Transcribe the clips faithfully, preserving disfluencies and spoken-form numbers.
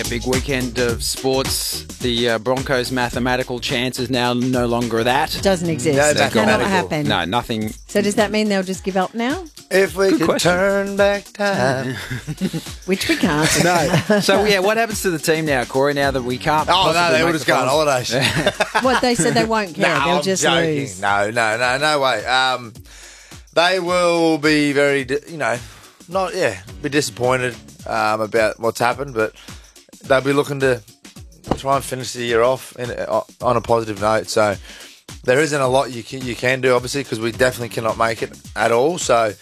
A big weekend of sports. The uh, Broncos' mathematical chance is now no longer that. Doesn't exist. No, It cannot mathematical. happen. No, nothing. So does that mean they'll just give up now? If we Good could question. turn back time. Which we can't. No. So, yeah, what happens to the team now, Corey, now that we can't Oh, no, possibly they make will just the go on finals? holidays. What, they said they won't care. No, They'll I'm just joking. lose. No, no, no, no way. Um, they will be very, di- you know, not, yeah, be disappointed um, about what's happened, but they'll be looking to try and finish the year off in, uh, on a positive note. So there isn't a lot you can, you can do, obviously, because we definitely cannot make it at all. So,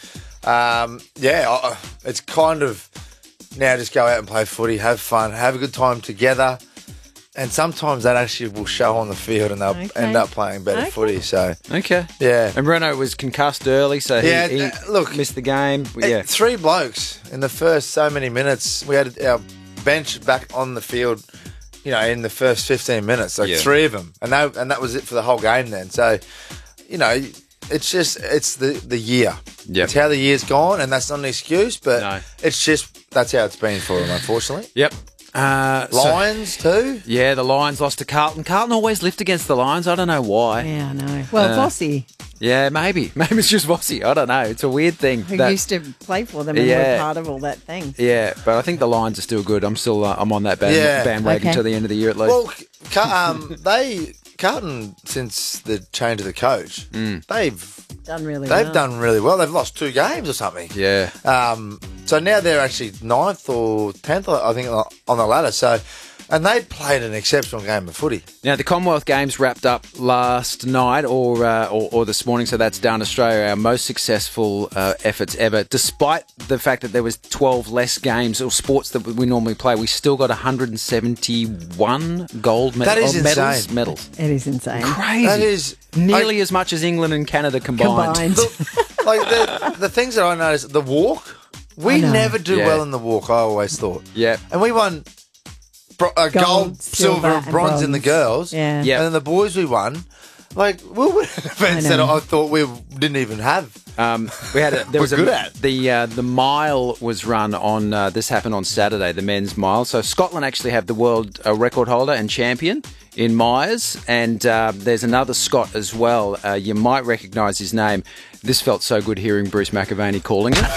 um, yeah, I- it's kind of now just go out and play footy, have fun, have a good time together. And sometimes that actually will show on the field and they'll Okay. end up playing better Okay. footy. So, Okay. yeah. And Renault was concussed early, so he, Yeah, he uh, look, missed the game. Hey, Yeah. Three blokes in the first so many minutes. We had our bench back on the field, you know, in the first fifteen minutes. Like Yeah. three of them. And that, and that was it for the whole game then. So, you know, it's just, it's the, the year. Yep. It's how the year's gone, and that's not an excuse, but No. it's just, that's how it's been for them, unfortunately. Yep. Uh, so- Lions, too. yeah, the Lions lost to Carlton. Carlton always lift against the Lions. I don't know why. Yeah, I know. Well, Uh, Vossi, Yeah, maybe. Maybe it's just Vossi. I don't know. It's a weird thing. who that- used to play for them and Yeah. were part of all that thing. Yeah, but I think the Lions are still good. I'm still uh, I'm on that band, Yeah. bandwagon Okay. till the end of the year at least. Well, Car- um, they, Carlton, since the change of the coach, Mm. they've Done really They've well. done really well. They've lost two games or something. yeah. Um, so now they're actually ninth or tenth, I think, on the ladder. So, and they played an exceptional game of footy. Now the Commonwealth Games wrapped up last night or uh, or, or this morning, so that's down Australia, our most successful uh, efforts ever. Despite the fact that there was twelve less games or sports that we normally play, we still got one hundred seventy-one gold medals. That is medals. insane. Medals. It is insane. Crazy. That is nearly like, as much as England and Canada combined. Combined. the, like the, the things that I noticed. The walk, we I know. never do Yeah. well in the walk. I always thought. Yeah. And we won bro- uh, gold, Gold, silver, silver, and and bronze, in the bronze. girls. Yeah. Yeah. And then the boys we won. Like we were events I that know. I thought we didn't even have. Um, we had a, there was We're a, good at. the uh, the mile was run on uh, this happened on Saturday, the men's mile. So Scotland actually have the world uh, record holder and champion in Myers, and uh, there's another Scot as well. Uh, you might recognise his name. This felt so good hearing Bruce McAvaney calling it.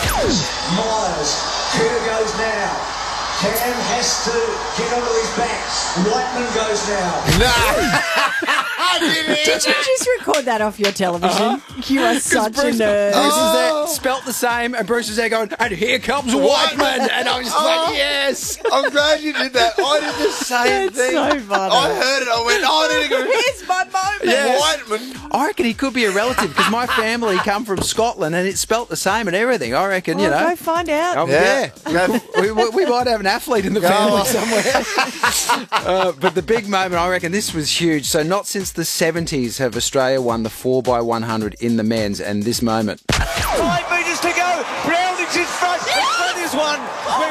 Myers, who goes now? Cam has to get onto his back. Whiteman goes now. Did you just record that off your television? You are such a Bruce, nerd. Bruce is Oh. there, spelt the same, and Bruce is there going, and here comes Whiteman, and I was just Oh. like, yes. I'm glad you did that. I did the same That's thing. so funny. I heard it. I went, oh, I need to go. Here's my moment. Yeah. Whiteman. I reckon he could be a relative because my family come from Scotland, and it's spelt the same and everything. I reckon, you Well, know. go find out. Um, Yeah. yeah. we, we, we might have an athlete in the family Oh. somewhere. uh, but the big moment, I reckon this was huge. So not since the seventies have Australia won the four by one hundred in the men's, and this moment. Five metres to go. Browning's in front. In front is one.